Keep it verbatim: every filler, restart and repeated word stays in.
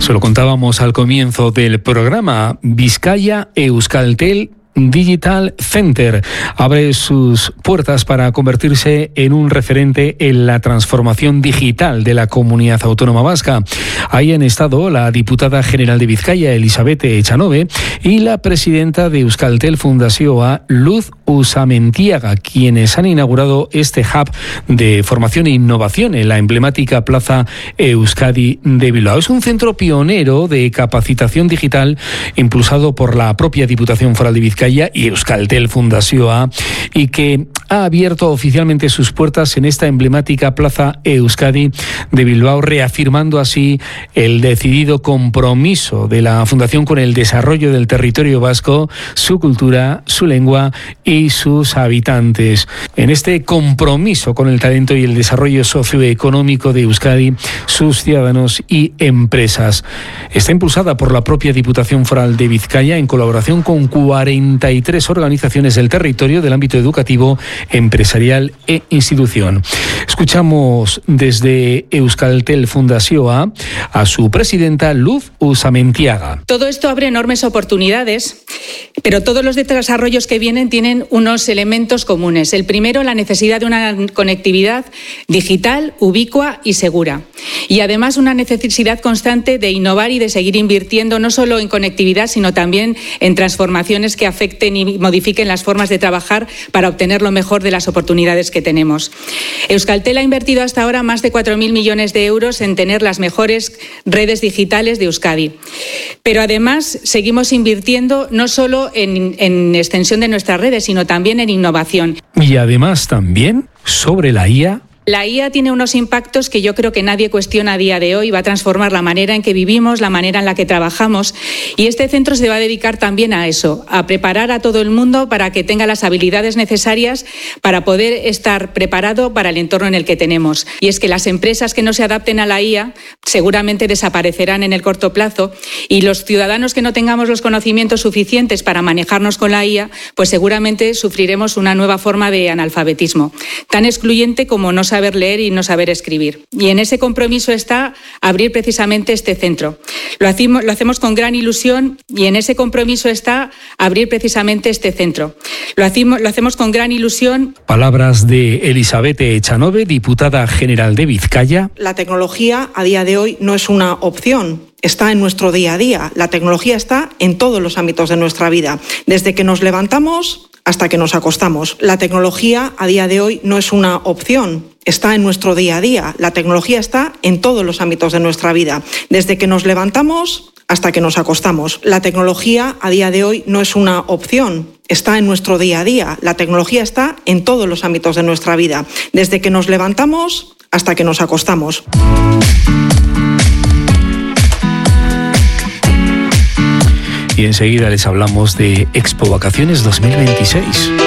Se lo contábamos al comienzo del programa. Bizkaia Euskaltel Digital Center abre sus puertas para convertirse en un referente en la transformación digital de la comunidad autónoma vasca. Ahí han estado la diputada general de Bizkaia, Elisabeth Echanove, y la presidenta de Euskaltel Fundazioa, Luz Usamentiaga, quienes han inaugurado este hub de formación e innovación en la emblemática Plaza Euskadi de Bilbao. Es un centro pionero de capacitación digital impulsado por la propia Diputación Foral de Bizkaia y Euskaltel Fundazioa, y que ha abierto oficialmente sus puertas en esta emblemática Plaza Euskadi de Bilbao, reafirmando así el decidido compromiso de la Fundación con el desarrollo del territorio vasco, su cultura, su lengua y sus habitantes. En este compromiso con el talento y el desarrollo socioeconómico de Euskadi, sus ciudadanos y empresas. Está impulsada por la propia Diputación Foral de Bizkaia en colaboración con cuarenta y tres organizaciones del territorio del ámbito educativo, empresarial e institución. Escuchamos desde Euskaltel Fundazioa a su presidenta, Luz Usamentiaga. Todo esto abre enormes oportunidades, pero todos los desarrollos que vienen tienen unos elementos comunes. El primero, la necesidad de una conectividad digital, ubicua y segura. Y además una necesidad constante de innovar y de seguir invirtiendo no solo en conectividad, sino también en transformaciones que afecten y modifiquen las formas de trabajar para obtener lo mejor de las oportunidades que tenemos. Euskaltel ha invertido hasta ahora más de cuatro mil millones de euros en tener las mejores redes digitales de Euskadi. Pero además seguimos invirtiendo no solo en, en extensión de nuestras redes, sino también en innovación. Y además también sobre la I A. La I A tiene unos impactos que yo creo que nadie cuestiona a día de hoy. Va a transformar la manera en que vivimos, la manera en la que trabajamos. Y este centro se va a dedicar también a eso, a preparar a todo el mundo para que tenga las habilidades necesarias para poder estar preparado para el entorno en el que tenemos. Y es que las empresas que no se adapten a la I A seguramente desaparecerán en el corto plazo, y los ciudadanos que no tengamos los conocimientos suficientes para manejarnos con la I A, pues seguramente sufriremos una nueva forma de analfabetismo, tan excluyente como no saber leer y no saber escribir. Y en ese compromiso está abrir precisamente este centro. Lo hacemos, lo hacemos con gran ilusión y en ese compromiso está abrir precisamente este centro. Lo hacemos, lo hacemos con gran ilusión. Palabras de Elisabeth Echanove, diputada general de Bizkaia. La tecnología a día de hoy no es una opción. Está en nuestro día a día. La tecnología está en todos los ámbitos de nuestra vida. Desde que nos levantamos hasta que nos acostamos. La tecnología a día de hoy no es una opción. Está en nuestro día a día. La tecnología está en todos los ámbitos de nuestra vida. Desde que nos levantamos hasta que nos acostamos. La tecnología a día de hoy no es una opción. Está en nuestro día a día. La tecnología está en todos los ámbitos de nuestra vida. Desde que nos levantamos hasta que nos acostamos. Y enseguida les hablamos de Expo Vacaciones dos mil veintiséis.